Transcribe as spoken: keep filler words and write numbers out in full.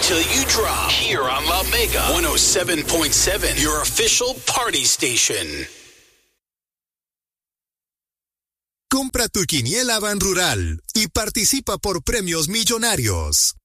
till you drop. Here on La Mega one oh seven point seven, your official party station. Compra tu quiniela Ban Rural y participa por premios millonarios.